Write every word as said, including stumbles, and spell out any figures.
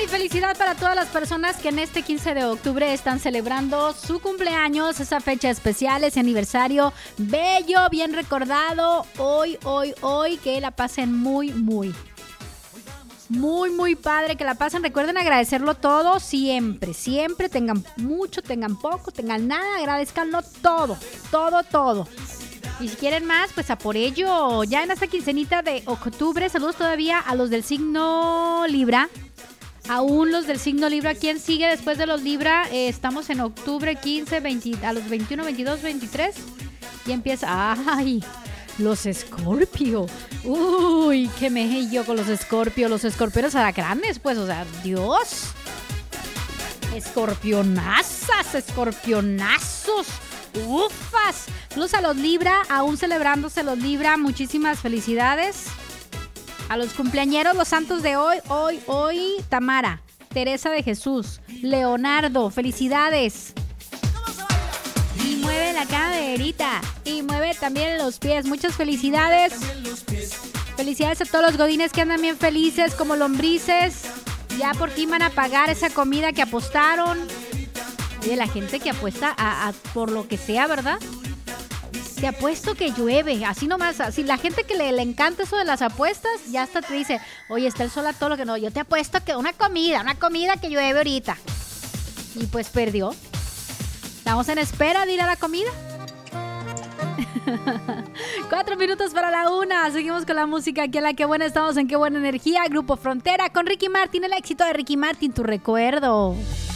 felicidad para todas las personas que en este quince de octubre están celebrando su cumpleaños, esa fecha especial, ese aniversario bello, bien recordado. Hoy, hoy, hoy, que la pasen muy, muy, muy, muy padre, que la pasen. Recuerden agradecerlo todo siempre, siempre. Tengan mucho, tengan poco, tengan nada, agradezcanlo todo, todo, todo. Y si quieren más, pues a por ello. Ya en esta quincenita de octubre, saludos todavía a los del signo Libra. Aún los del signo Libra. ¿Quién sigue después de los Libra? Eh, estamos en octubre quince, veinte, a los veintiuno, veintidós, veintitrés. Y empieza... ¡Ay! Los Escorpio. Uy, qué me yo con los Escorpio. Los escorpiones alacranes, pues, o sea, Dios. Escorpionazas, escorpionazos. ¡Ufas! Saludos a los Libra, aún celebrándose los Libra. Muchísimas felicidades. A los cumpleañeros, los santos de hoy, hoy, hoy, Tamara, Teresa de Jesús, Leonardo, felicidades. Y mueve la caderita, y mueve también los pies. Muchas felicidades. Felicidades a todos los godines que andan bien felices, como lombrices. Ya por fin van a pagar esa comida que apostaron. Oye, la gente que apuesta a, a por lo que sea, ¿verdad? Te apuesto que llueve, así nomás. Así, la gente que le, le encanta eso de las apuestas, ya hasta te dice, oye, está el sol a todo lo que no. Yo te apuesto que una comida, una comida que llueve ahorita. Y pues perdió. Estamos en espera de ir a la comida. Cuatro minutos para la una. Seguimos con la música aquí en La Que Buena. Estamos en Qué Buena Energía. Grupo Frontera con Ricky Martin. El éxito de Ricky Martin, tu recuerdo.